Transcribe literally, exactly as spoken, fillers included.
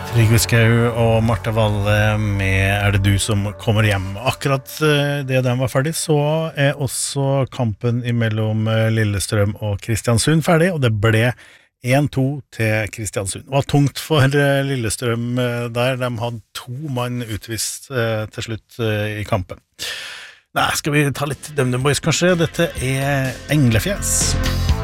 Trygve Skau og Marte Valle med Er det du som kommer hjem? Akkurat det den var ferdig, så er også kampen imellom Lillestrøm og Kristiansund ferdig, og det ble en to til Kristiansund. Det var tungt for Lillestrøm der, de hadde to mann utvist til slutt i kampen. Nei, skal vi ta litt DumDum Boys kanskje? Dette er Englefjes.